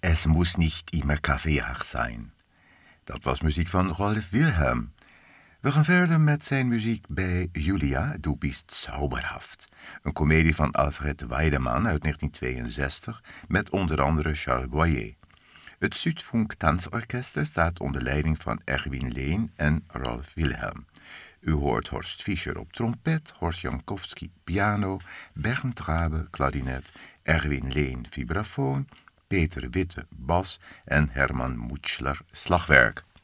Es muss nicht immer Kaffeejaag zijn. Dat was muziek van Rolf Wilhelm. We gaan verder met zijn muziek bij Julia, du bist zauberhaft. Een komedie van Alfred Weidemann uit 1962 met onder andere Charles Boyer. Het Südfunk Tanzorchester staat onder leiding van Erwin Lehn en Rolf Wilhelm. U hoort Horst Fischer op trompet, Horst Jankowski piano, Bernd Rabe klarinet, Erwin Lehn vibrafoon, Peter Witte bas en Herman Mutschler slagwerk.